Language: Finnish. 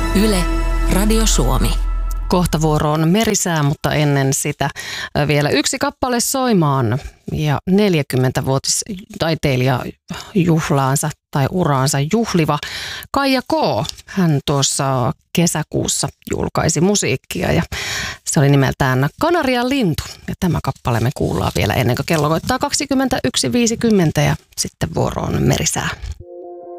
Yle, Radio Suomi. Kohta vuoro on merisää, mutta ennen sitä vielä yksi kappale soimaan. Ja 40-vuotistaiteilija juhlaansa tai uraansa juhliva Kaija K. Hän tuossa kesäkuussa julkaisi musiikkia ja se oli nimeltään Kanarian lintu. Ja tämä kappale me kuullaan vielä ennen kuin kello koittaa 21.50 ja sitten vuoro on merisää.